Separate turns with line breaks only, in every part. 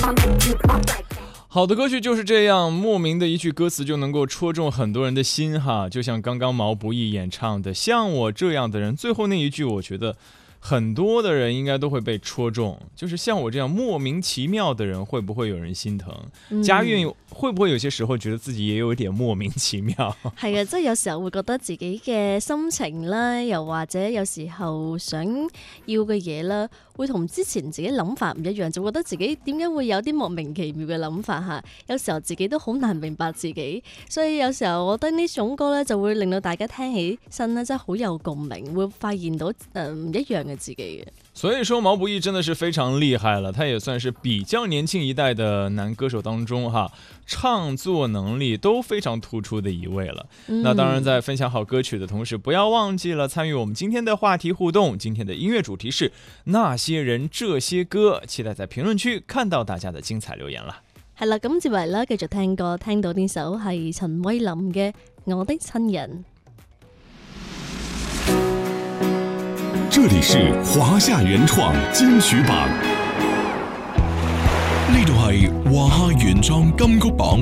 好的歌曲就是这样，莫名的一句歌词就能够戳中很多人的心哈，就像刚刚毛不易演唱的《像我这样的人》，最后那一句我觉得很多的人应该都会被戳中，就是像我这樣莫名其妙的人會不會有人心疼？家韻會不會有些時候覺得自己也有點莫名其妙？
係啊，即係有時候會覺得自己嘅心情啦，又或者有時候想要嘅嘢啦，會同之前自己諗法唔一樣，就覺得自己點解會有啲莫名其妙嘅諗法嚇。有時候自己都好難明白自己，所以有時候我覺得呢種歌咧就會令到大家聽起身咧真係好有共鳴，會發現到唔一樣嘅自己嘅。
所以說毛不易真的是非常厲害了，他也算是比較年輕一代的男歌手當中哈，唱作能力都非常突出的一位了。那當然在分享好歌曲的同時，不要忘記了參與我們今天的話題互動，今天的音樂主題是那些人這些歌，期待在評論區看到大家的精彩留言啦。
係啦，咁接嚟啦，繼續聽歌，聽到呢首係陳慧琳嘅《我的親人》。
這裡是華夏原創金曲榜，呢度係華夏原創金曲榜。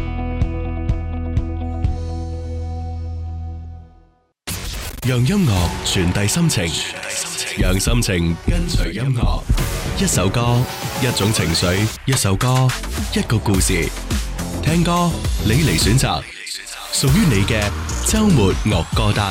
讓音樂傳遞心情，讓心情跟隨音樂。一首歌，一種情緒；一首歌，一個故事。聽歌，你嚟選擇，屬於你嘅週末樂歌單。